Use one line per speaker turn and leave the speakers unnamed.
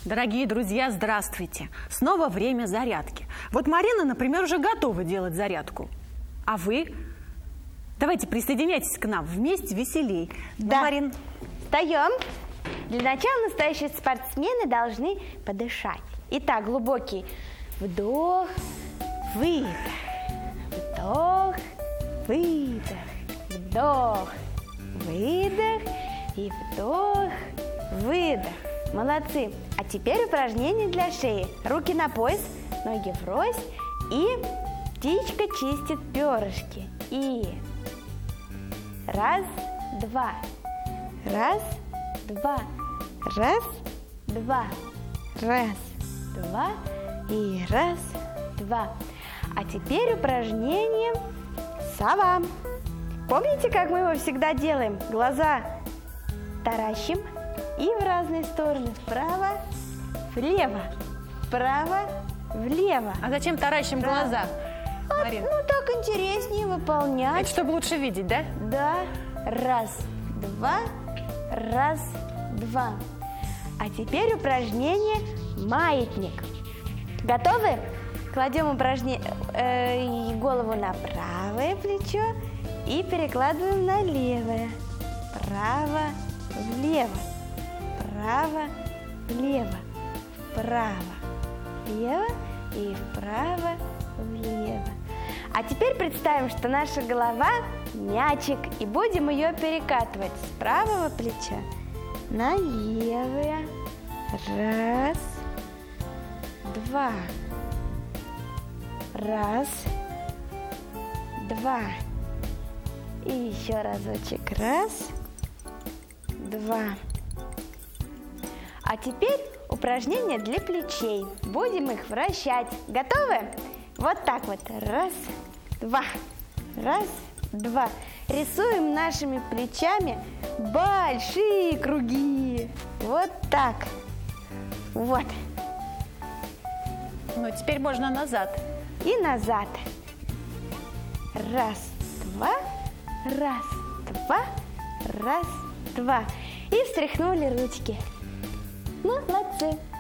Дорогие друзья, здравствуйте! Снова время зарядки. Вот Марина, например, уже готова делать зарядку. А вы? Давайте присоединяйтесь к нам, вместе веселей.
Да,
Марин?
Встаем. Для начала настоящие спортсмены должны подышать. Итак, глубокий вдох, выдох, вдох, выдох, вдох, выдох и вдох, выдох. Молодцы. А теперь упражнение для шеи. Руки на пояс, ноги врозь. И птичка чистит перышки. И раз, два. Раз, два. Раз, два. Раз, два. И раз, два. А теперь упражнение сова. Помните, как мы его всегда делаем? Глаза таращим и в разные стороны. Вправо, влево. Вправо, влево.
А зачем таращим глаза, Марин?
Ну, так интереснее выполнять.
Это чтобы лучше видеть, да?
Да. Раз, два. Раз, два. А теперь упражнение маятник. Готовы? Кладем голову на правое плечо и перекладываем на левое. Право, влево. Право, влево. Вправо, влево и вправо, влево. А теперь представим, что наша голова мячик, и будем ее перекатывать с правого плеча на левое. Раз, два. Раз, два. И еще разочек. Раз, два. А теперь упражнения для плечей. Будем их вращать. Готовы? Вот так вот. Раз, два. Раз, два. Рисуем нашими плечами большие круги. Вот так. Вот.
Ну, теперь можно назад.
И назад. Раз, два. Раз, два. Раз, два. И встряхнули ручки. Молодцы.